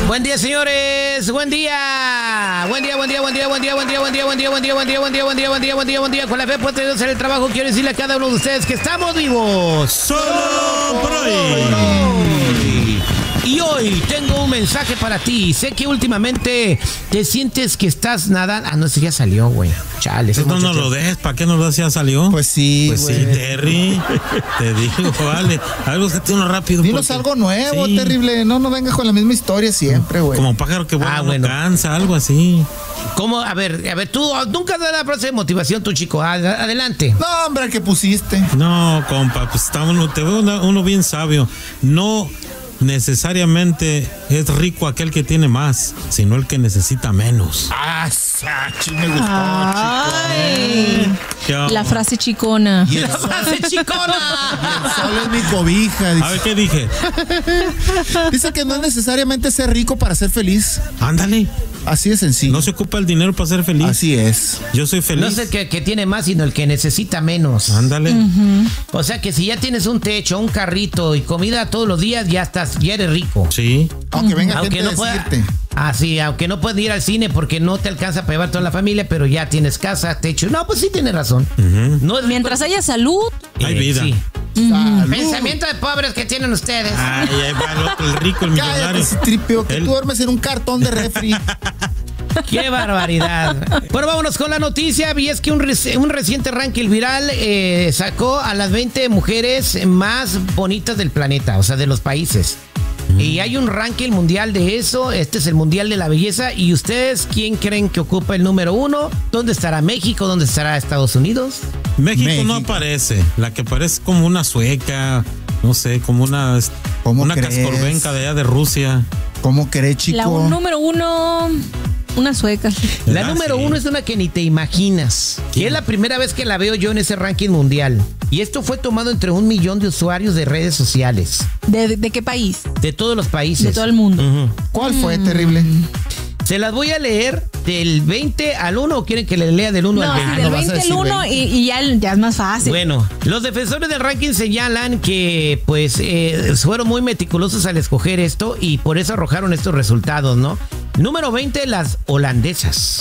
Buen día, señores. Buen día. Buen día. Con la fe puesta de Dios en el trabajo, quiero decirle a cada uno de ustedes que estamos vivos. Solo por hoy. Y hoy tengo un mensaje para ti. Sé que últimamente te sientes que estás nadando. No sé, ya salió, güey. Chale. No lo dejes, ¿para qué no lo ya salió? Pues sí, Pues sí, Terry. Te digo, vale. A ver, búscate uno rápido. Dinos algo nuevo, sí. Terrible. No vengas con la misma historia siempre, güey. Como pájaro que vuela no cansa, algo así. ¿Cómo? A ver, tú nunca das la frase de motivación, tu chico. Adelante. No, hombre, ¿qué pusiste? No, compa, pues te veo uno bien sabio. No necesariamente es rico aquel que tiene más, sino el que necesita menos. Me gustó, chico. La frase chicona. La frase chicona. El sol es mi cobija. Dice. A ver, ¿qué dije? Dice que no es necesariamente ser rico para ser feliz. Ándale. Así de sencillo. No se ocupa el dinero para ser feliz. Así es. Yo soy feliz. No es el que tiene más, sino el que necesita menos. Ándale. O sea que si ya tienes un techo, un carrito y comida todos los días, ya eres rico. Sí. Aunque venga gente no a pueda, decirte. sí, aunque no puedes ir al cine porque no te alcanza para llevar toda la familia, pero ya tienes casa, techo. No, pues sí tienes razón. No es mientras haya salud. Hay vida. Sí. Pensamiento de pobres que tienen ustedes. Ay, ahí va el otro, el rico, el millonario. Cállate, tripio, que tú duermes en un cartón de refri. ¡Qué barbaridad! Bueno, vámonos con la noticia. Y es que un reciente ranking viral sacó a las 20 mujeres más bonitas del planeta, o sea, de los países. Y hay un ranking mundial de eso. Este es el mundial de la belleza. ¿Y ustedes quién creen que ocupa el número 1? ¿Dónde estará México? ¿Dónde estará Estados Unidos? México no aparece. La que parece como una sueca, no sé, como una cascorbenca de allá de Rusia. ¿Cómo crees, chico? La número 1... Una sueca. La número 1 es una que ni te imaginas. Que es la primera vez que la veo yo en ese ranking mundial. Y esto fue tomado entre 1 millón de usuarios de redes sociales. ¿De qué país? De todos los países. De todo el mundo. ¿Cuál fue, Terrible? Se las voy a leer del 20 al 1 o quieren que le lea del 1 al 20. Sí, del 20 al 1 y ya es más fácil. Bueno, los defensores del ranking señalan que pues fueron muy meticulosos al escoger esto y por eso arrojaron estos resultados, ¿no? Número 20, las holandesas.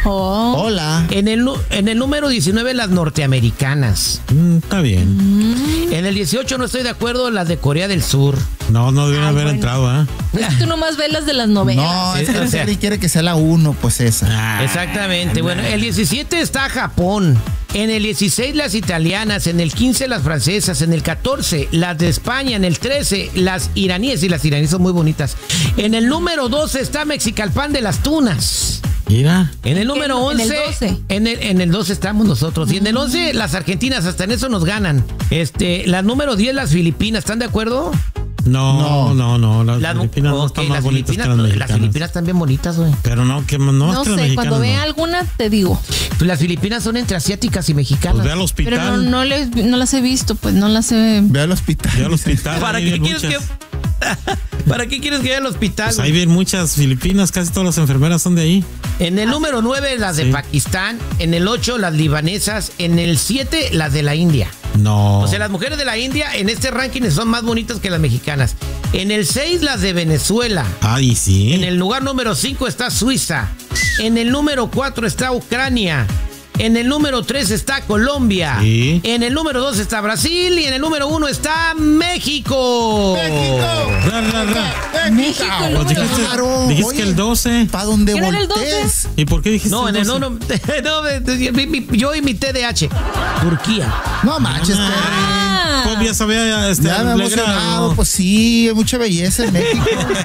Hola. En el número 19, las norteamericanas. Está bien. En el 18 no estoy de acuerdo, las de Corea del Sur. No debieron haber entrado, ¿eh? Tú nomás ves las de las novelas. No, es que Terry quiere que sea la 1, pues esa. Exactamente. Bueno, el 17 está Japón. En el 16 las italianas, en el 15 las francesas, en el 14 las de España, en el 13 las iraníes, y las iraníes son muy bonitas. En el número 12 está Mexicalpan de las Tunas. Mira. En el número 11, en el 12 estamos nosotros. Y en el 11 las argentinas, hasta en eso nos ganan. La número 10 las Filipinas, ¿están de acuerdo? No. Las Filipinas no están más bonitas que las mexicanas. Las Filipinas están bien bonitas, güey. Pero no sé, cuando vea alguna te digo. Pues las Filipinas son entre asiáticas y mexicanas. Pues ve al hospital. Pero no las he visto, pues no las he... Ve al hospital. ¿Para qué quieres que... ¿Para qué quieres que vaya al hospital? Pues ahí ven muchas filipinas, casi todas las enfermeras son de ahí. En el número 9 las de Pakistán, en el 8 las libanesas, en el 7 las de la India. No. O sea, las mujeres de la India en este ranking son más bonitas que las mexicanas. En el 6 las de Venezuela. Ay, sí. En el lugar número 5 está Suiza. En el número 4 está Ucrania. En el número 3 está Colombia. Sí. En el número 2 está Brasil. Y en el número 1 está México. México. Dijiste que el 12. ¿Para dónde ¿Quién era el voltees? 12? ¿Y por qué dijiste No, el 12? yo y mi TDH. Turquía. No manches, Terry. Pues ya sabía Ya me he emocionado. Pues sí, hay mucha belleza en México.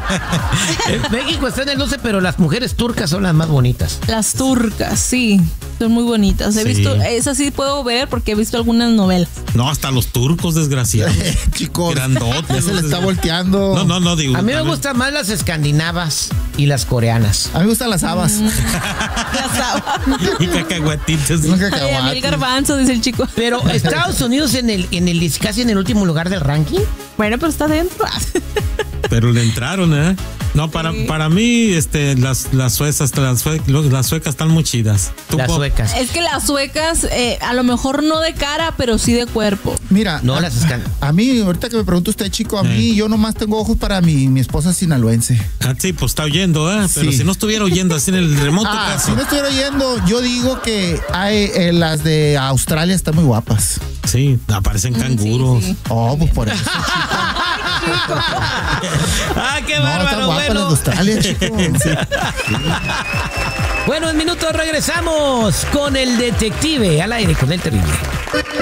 México está en el 12, pero las mujeres turcas son las más bonitas. Las turcas, sí. Son muy bonitas. He visto, esas sí puedo ver porque he visto algunas novelas. No, hasta los turcos, desgraciados. Chicos, grandotes. ya se le está volteando. No, digo. A mí me gustan más las escandinavas y las coreanas. A mí me gustan las habas. Las habas. Y cacahuatitos. Ay, a mí el garbanzo, dice el chico. Pero Estados Unidos casi en el último lugar del ranking. Bueno, pero está dentro. Pero le entraron, ¿eh? No, para mí, las suecas están muy chidas. Las suecas. Es que las suecas, a lo mejor no de cara, pero sí de cuerpo. Mira, No, a mí, ahorita que me pregunta usted, chico, a mí yo nomás tengo ojos para mi esposa sinaloense. Ah, sí, pues está oyendo, ¿eh? Pero Sí. si no estuviera oyendo así en el remoto caso. Si no estuviera oyendo, yo digo que las de Australia están muy guapas. Sí, aparecen canguros. Sí, sí. Oh, pues por eso. ¡Ah, qué No, bárbaro! están guapas las de Bueno. Australia, chico. Bueno, en minutos regresamos con el detective al aire con el terrible.